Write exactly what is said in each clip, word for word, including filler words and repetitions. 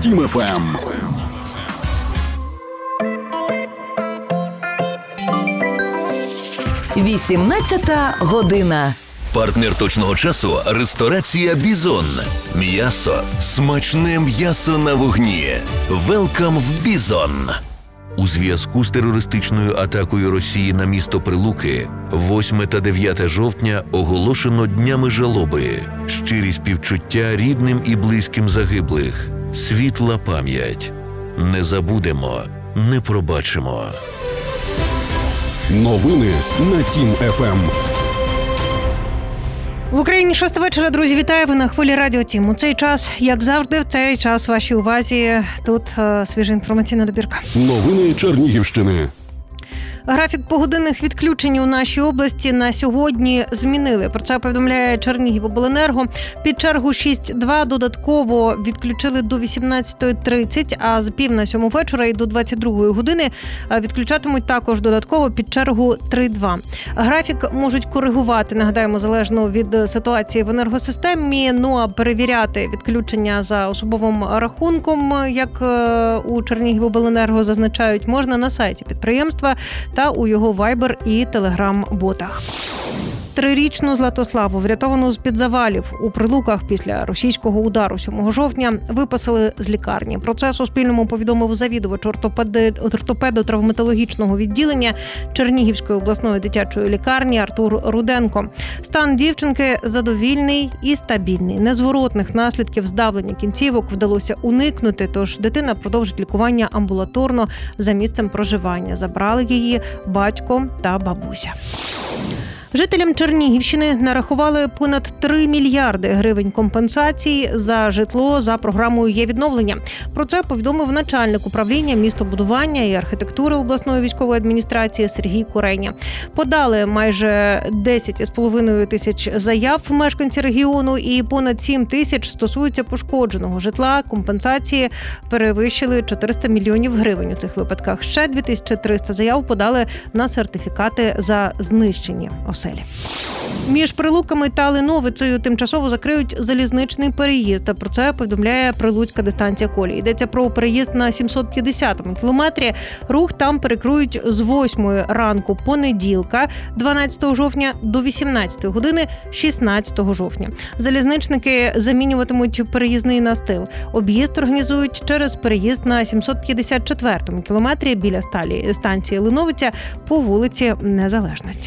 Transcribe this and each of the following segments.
Тім еф ем. вісімнадцята година. Партнер точного часу – ресторація «Бізон». М'ясо. Смачне м'ясо на вогні. Велкам в «Бізон». У зв'язку з терористичною атакою Росії на місто Прилуки восьме та дев'яте жовтня оголошено днями жалоби. Щирі співчуття рідним і близьким загиблих. Світла пам'ять. Не забудемо, не пробачимо. Новини на Тім еф ем. В Україні шоста вечора, друзі, вітаю, ви на хвилі Радіо Тім. У цей час, як завжди, в цей час вашій увазі тут е, свіжа інформаційна добірка. Новини Чернігівщини. Графік погодинних відключень у нашій області на сьогодні змінили. Про це повідомляє Чернігівобленерго. Під чергу шість два додатково відключили до вісімнадцятої тридцять, а з пів на сьому вечора і до двадцять другої години відключатимуть також додатково під чергу три два. Графік можуть коригувати, нагадаємо, залежно від ситуації в енергосистемі. Ну а перевіряти відключення за особовим рахунком, як у Чернігівобленерго зазначають, можна на сайті підприємства та у його вайбер і телеграм-ботах. Трирічну Златославу, врятовану з-під завалів у Прилуках після російського удару сьомого жовтня, виписали з лікарні. Про це Суспільному повідомив завідувач ортопедо-травматологічного відділення Чернігівської обласної дитячої лікарні Артур Руденко. Стан дівчинки задовільний і стабільний. Незворотних наслідків здавлення кінцівок вдалося уникнути, тож дитина продовжить лікування амбулаторно за місцем проживання. Забрали її батько та бабуся. Жителям Чернігівщини нарахували понад три мільярди гривень компенсацій за житло за програмою «Є-відновлення». Про це повідомив начальник управління містобудування і архітектури обласної військової адміністрації Сергій Куреня. Подали майже десять із половиною тисяч заяв мешканці регіону і понад сім тисяч стосуються пошкодженого житла. Компенсації перевищили чотириста мільйонів гривень у цих випадках. Ще дві тисячі триста заяв подали на сертифікати за знищені оселі. Між Прилуками та Линовицею тимчасово закриють залізничний переїзд. Про це повідомляє Прилуцька дистанція колії. Йдеться про переїзд на сімсот п'ятдесятому кілометрі. Рух там перекриють з восьмої ранку понеділка, дванадцятого жовтня, до вісімнадцятої години, шістнадцятого жовтня. Залізничники замінюватимуть переїзний настил. Об'їзд організують через переїзд на сімсот п'ятдесят четвертому кілометрі біля сталі станції Линовиця по вулиці Незалежності.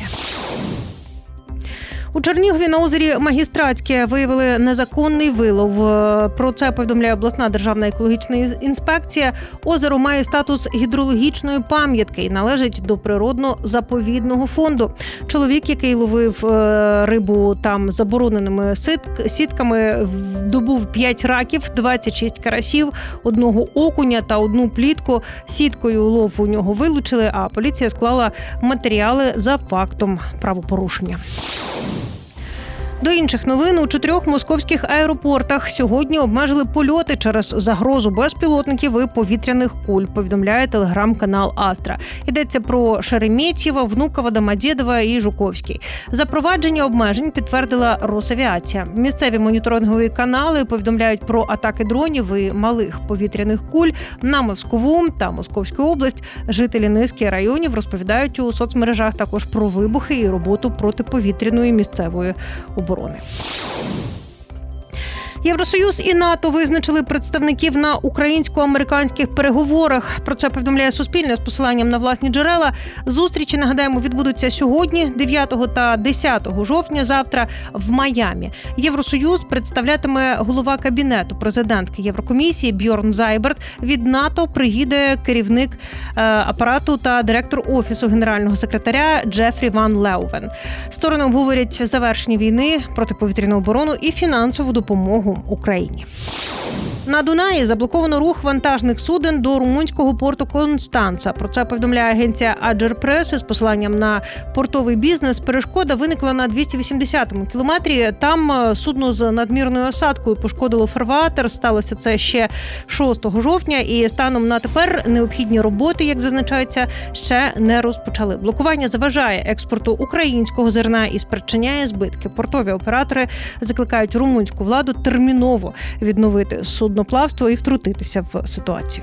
У Чернігові на озері Магістратське виявили незаконний вилов. Про це повідомляє обласна державна екологічна інспекція. Озеро має статус гідрологічної пам'ятки і належить до природно-заповідного фонду. Чоловік, який ловив рибу там забороненими сітками, добув п'ять раків, двадцять шість карасів, одного окуня та одну плітку. Сіткою улов у нього вилучили, а поліція склала матеріали за фактом правопорушення. До інших новин. У чотирьох московських аеропортах сьогодні обмежили польоти через загрозу безпілотників і повітряних куль, повідомляє телеграм-канал Астра. Йдеться про Шереметьєво, Внуково, Домодєдово і Жуковський. Запровадження обмежень підтвердила Росавіація. Місцеві моніторингові канали повідомляють про атаки дронів і малих повітряних куль на Москву та Московську область. Жителі низки районів розповідають у соцмережах також про вибухи і роботу протиповітряної місцевої оборони. Євросоюз і НАТО визначили представників на українсько-американських переговорах. Про це повідомляє Суспільне з посиланням на власні джерела. Зустрічі, нагадаємо, відбудуться сьогодні, дев'ятого та десятого жовтня, завтра в Майамі. Євросоюз представлятиме голова кабінету президентки Єврокомісії Бьорн Зайберт. Від НАТО приїде керівник апарату та директор Офісу генерального секретаря Джефрі Ван Леувен. Сторони обговорять завершення війни, протиповітряну оборону і фінансову допомогу Україні. На Дунаї заблоковано рух вантажних суден до румунського порту Констанца. Про це повідомляє агенція Аджерпрес із посиланням на портовий бізнес. Перешкода виникла на двісті вісімдесятому кілометрі. Там судно з надмірною осадкою пошкодило фарватер. Сталося це ще шостого жовтня. І станом на тепер необхідні роботи, як зазначається, ще не розпочали. Блокування заважає експорту українського зерна і спричиняє збитки. Портові оператори закликають румунську владу терміново відновити судно судноплавство і втрутитися в ситуацію.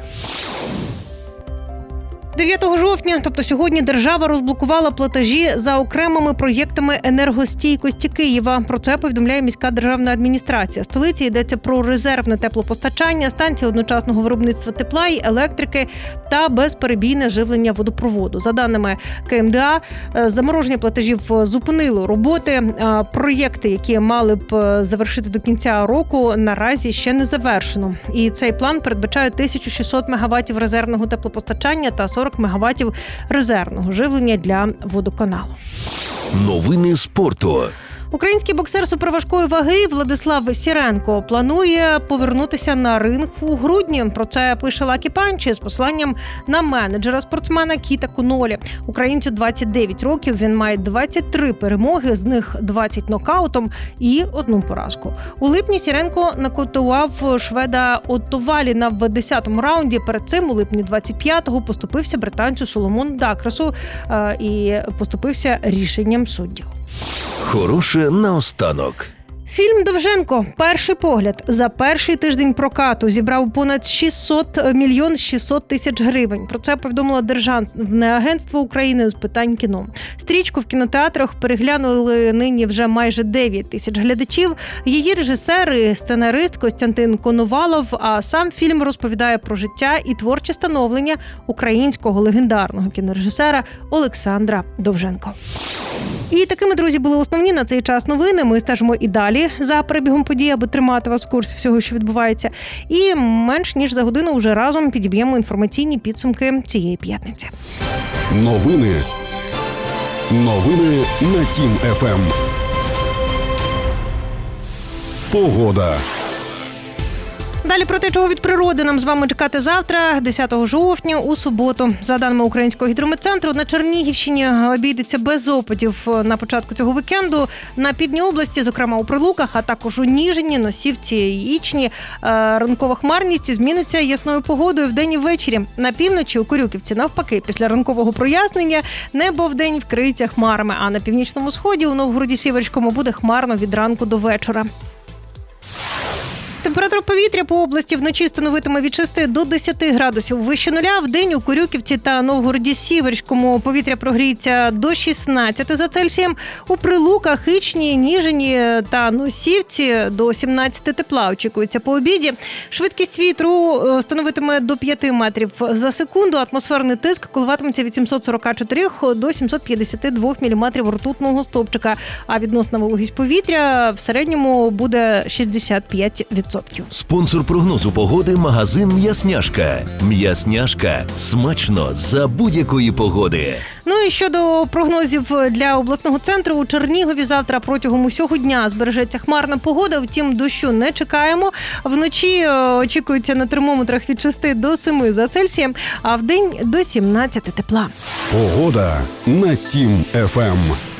дев'ятого жовтня, тобто сьогодні, держава розблокувала платежі за окремими проєктами енергостійкості Києва. Про це повідомляє міська державна адміністрація. Столиці йдеться про резервне теплопостачання, станції одночасного виробництва тепла й електрики та безперебійне живлення водопроводу. За даними ка ем де а, замороження платежів зупинило роботи. Проєкти, які мали б завершити до кінця року, наразі ще не завершено. І цей план передбачає тисячу шістсот мегаваттів резервного теплопостачання та сорок мегаваттів резервного живлення для водоканалу. Новини спорту. Український боксер суперважкої ваги Владислав Сіренко планує повернутися на ринг у грудні. Про це пише Lucky Punch з посиланням на менеджера спортсмена Кіта Конолі. Українцю двадцять дев'ять років, він має двадцять три перемоги, з них двадцять нокаутом і одну поразку. У липні Сіренко нокаутував шведа Отто Валіна в десятому раунді. Перед цим у липні двадцять п'ятого поступився британцю Соломону Дакрасу і поступився рішенням суддів. Хороше наостанок. Фільм «Довженко. Перший погляд» за перший тиждень прокату зібрав понад шістсот мільйон шістсот тисяч гривень. Про це повідомило Державне агентство України з питань кіно. Стрічку в кінотеатрах переглянули нині вже майже дев'ять тисяч глядачів. Її режисер і сценарист Костянтин Коновалов, а сам фільм розповідає про життя і творче становлення українського легендарного кінорежисера Олександра Довженко. І такими, друзі, були основні на цей час новини. Ми стежимо і далі за перебігом подій, аби тримати вас в курсі всього, що відбувається. І менш ніж за годину вже разом підіб'ємо інформаційні підсумки цієї п'ятниці. Новини. Новини на Тім еф ем. Погода. Далі про те, чого від природи нам з вами чекати завтра, десятого жовтня, у суботу. За даними Українського гідрометцентру, на Чернігівщині обійдеться без опадів на початку цього вікенду. На півдні області, зокрема у Прилуках, а також у Ніжині, Носівці і Ічні, ранкова хмарність зміниться ясною погодою вдень і ввечері. На півночі у Корюківці, навпаки, після ранкового прояснення небо вдень вкриється хмарами, а на північному сході у Новгороді-Сіверському буде хмарно від ранку до вечора. Температура повітря по області вночі становитиме від шести до десяти градусів вище нуля. Вдень у Корюківці та Новгороді-Сіверському повітря прогріється до шістнадцяти за Цельсієм. У Прилуках, Ічні, Ніжині та Носівці до сімнадцяти тепла очікується по обіді. Швидкість вітру становитиме до п'яти метрів за секунду. Атмосферний тиск коливатиметься від сімсот сорок чотири до сімсот п'ятдесят два міліметрів ртутного стовпчика. А відносна вологість повітря в середньому буде шістдесят п'ять відсотків. Спонсор прогнозу погоди – магазин «М'ясняшка». «М'ясняшка» – смачно за будь-якої погоди. Ну і щодо прогнозів для обласного центру, у Чернігові завтра протягом усього дня збережеться хмарна погода, втім дощу не чекаємо. Вночі очікується на термометрах від шести до семи за Цельсієм, а вдень до сімнадцяти тепла. Погода на Тім еф ем.